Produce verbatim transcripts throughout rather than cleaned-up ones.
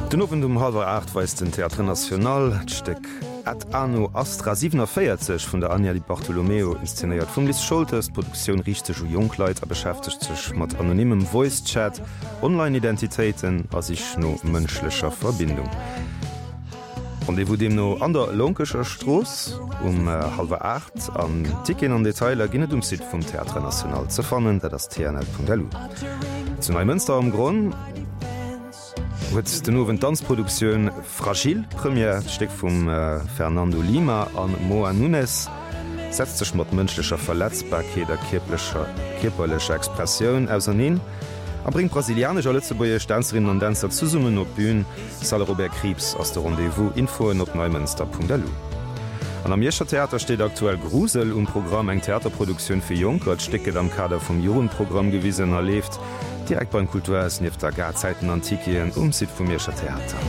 Den Owen um halber acht weist den Theatre National d'Steck Et anno Astra siebenundvierzig vun der Anja Di Bartolomeo inszeniert vum Lis Schultes, Produktion richtech u Jungkleit a beschäftigt sech mat anonymem Voice-Chat, Online-Identitäten as ich no mënschlecher Verbindung. Und e wo dem no an der Lonkescher Stroos um äh, halber acht an Ticken an Detailer ginnet um Sid vum Theatre National ze fannen, dat das T N L punkt L U. Zu nei Münster am Grund huet den nowen Tanzproduktionioun Fragil Premier Steck vum äh, Fernando Lima an Moa Nunes setzt sech mat mënschlecher Verletzbarkeet der kirplecher kipperlecher Expressioun aus an a bringt brasilianischer Lützeburger Tänzerinnen und Tänzer zu summen op Bühnen Sal Robert Krebs aus der Rendezvous Infoen op neumünster punkt L U. An am Jescher Theater steht aktuell Grusel um Programm eng Theaterproduktion fir Junker Stecket am Kader vum Jurenprogramm gewiesen erlebt, direkt beim Kulturs nieft der Garzeiten Antikien um Sid vum Jescher Theater.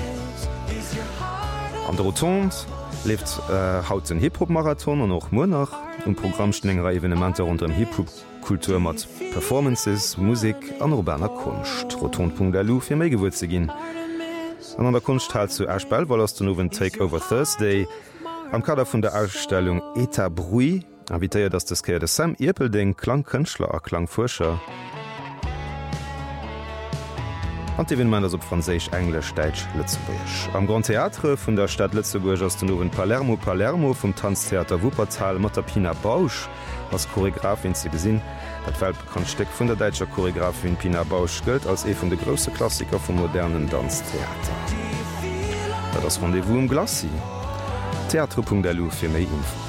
An der Rotonde lebt äh, haut den Hip-Hop-Marathon an noch Monach um Programmschnengerer Evenementer rund um Hip-Hop-Kultur mat Performances, Musik an urbaner Kunst. Rotonde punkt L U fir méi gewur ze ginn. An an der Kunst halt zu Erspel, weil ass du nowen Takeover Thursday am Kader vun der Ausstellung Eta Bruit avitéiert dats das Käier de Sam Irpelding Klangkënchtler a Klangfuscher. Und die man das op Franzisch, Englisch, Deutsch, Lützeburg. Am Grand Theatre vun der Stadt Lützeburg aus den nowen Palermo Palermo vom Tanztheater Wuppertal Matapina Bausch als Choreografin ze gesinn. Dat weltbekannt Steck vun der deutscher Choreografin Pina Bausch gilt als e vun de grosse Klassiker vom modernen Tanztheater. Da das Rendezvous um Glaci. Theatre punkt L U fir méi Info.